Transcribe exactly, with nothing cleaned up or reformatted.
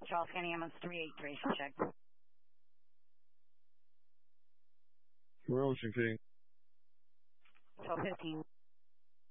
Charles County ambulance three eight three, check. We're Ocean King. twelve fifteen.